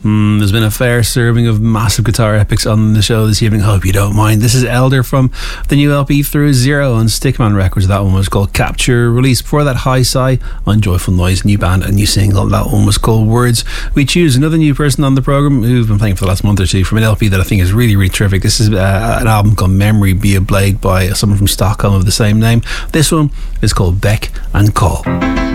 There's been a fair serving of massive guitar epics on the show this evening. Hope you don't mind. This is Elder from the new LP Through Zero on Stickman Records. That one was called Capture. Released before that, High Sigh on Joyful Noise. New band, a new single. That one was called Words. We choose another new person on the programme who've been playing for the last month or two from an LP that I think is really, really terrific. This is an album called Memory Be a Blade by someone from Stockholm of the same name. This one is called Beck and Call.